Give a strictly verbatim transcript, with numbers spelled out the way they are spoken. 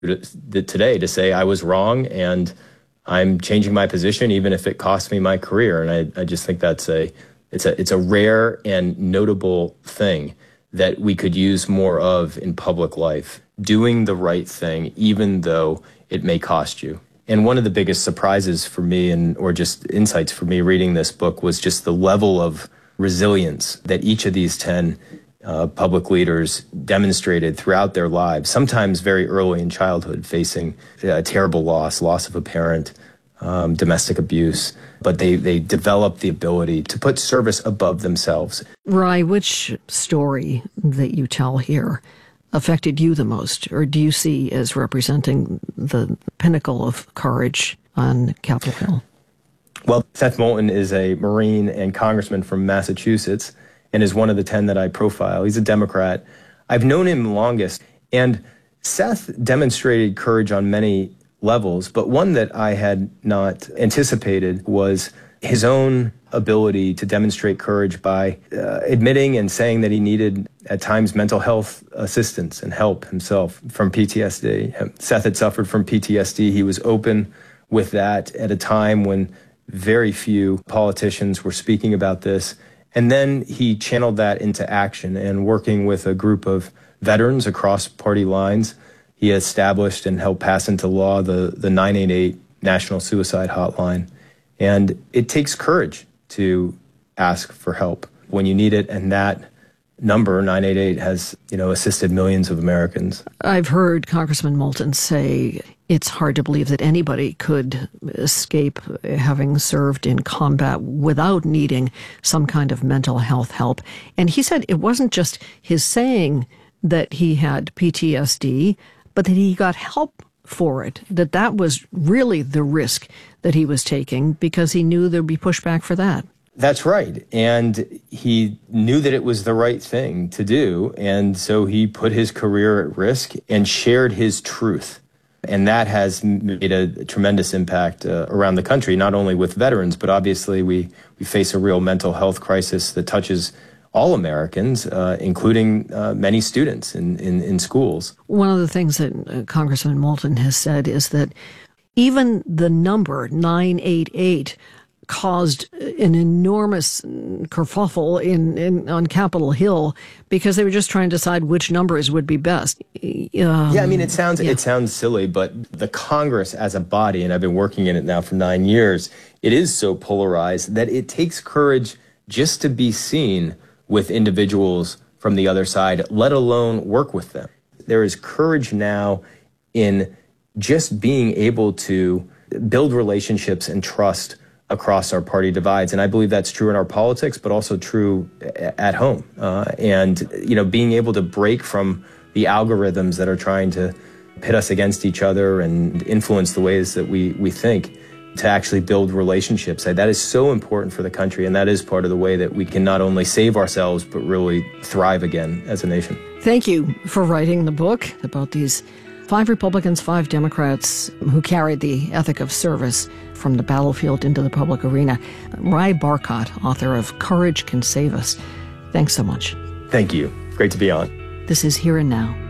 today to say I was wrong and I'm changing my position, even if it costs me my career. And I, I just think that's a it's a it's a rare and notable thing that we could use more of in public life, doing the right thing, even though it may cost you. And one of the biggest surprises for me, and or just insights for me reading this book, was just the level of resilience that each of these ten uh, public leaders demonstrated throughout their lives, sometimes very early in childhood, facing a terrible loss, loss of a parent, um, domestic abuse. But they, they developed the ability to put service above themselves. Ry, which story that you tell here affected you the most, or do you see as representing the pinnacle of courage on Capitol Hill? Well, Seth Moulton is a Marine and congressman from Massachusetts and is one of the ten that I profile. He's a Democrat. I've known him longest, and Seth demonstrated courage on many levels, but one that I had not anticipated was his own ability to demonstrate courage by uh, admitting and saying that he needed, at times, mental health assistance and help himself from P T S D. Seth had suffered from P T S D. He was open with that at a time when very few politicians were speaking about this. And then he channeled that into action, and working with a group of veterans across party lines, he established and helped pass into law the, the nine eight eight National Suicide Hotline. And it takes courage to ask for help when you need it, and that number, nine eight eight, has, you know, assisted millions of Americans. I've heard Congressman Moulton say it's hard to believe that anybody could escape having served in combat without needing some kind of mental health help. And he said it wasn't just his saying that he had P T S D, but that he got help for it, that that was really the risk that he was taking because he knew there'd be pushback for that. That's right. And he knew that it was the right thing to do. And so he put his career at risk and shared his truth. And that has made a tremendous impact uh, around the country, not only with veterans, but obviously we, we face a real mental health crisis that touches all Americans, uh, including uh, many students in, in, in schools. One of the things that uh, Congressman Moulton has said is that even the number nine eight eight caused an enormous kerfuffle in, in on Capitol Hill because they were just trying to decide which numbers would be best. Um, yeah, I mean, it sounds yeah. it sounds silly, but the Congress as a body, and I've been working in it now for nine years, it is so polarized that it takes courage just to be seen with individuals from the other side, let alone work with them. There is courage now in just being able to build relationships and trust across our party divides. And I believe that's true in our politics, but also true at home. Uh, and, you know, being able to break from the algorithms that are trying to pit us against each other and influence the ways that we, we think, to actually build relationships. That is so important for the country, and that is part of the way that we can not only save ourselves, but really thrive again as a nation. Thank you for writing the book about these five Republicans, five Democrats who carried the ethic of service from the battlefield into the public arena. Ry Barkott, author of Courage Can Save Us. Thanks so much. Thank you. Great to be on. This is Here and Now.